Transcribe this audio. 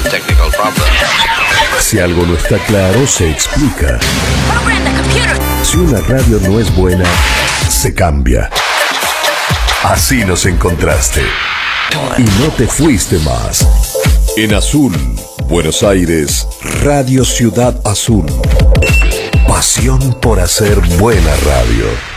Technical problem. Si algo no está claro, se explica. Si una radio no es buena, se cambia. Así nos encontraste. Y no te fuiste más. En Azul, Buenos Aires, Radio Ciudad Azul. Pasión por hacer buena radio.